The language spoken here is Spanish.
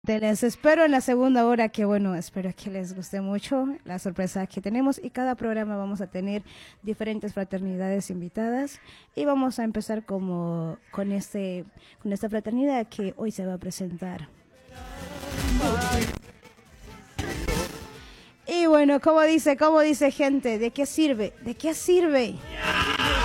Les espero en la segunda hora, que bueno, espero que les guste mucho la sorpresa que tenemos, y cada programa vamos a tener diferentes fraternidades invitadas, y vamos a empezar como con esta fraternidad que hoy se va a presentar. Y bueno, como dice gente, ¿de qué sirve? ¿De qué sirve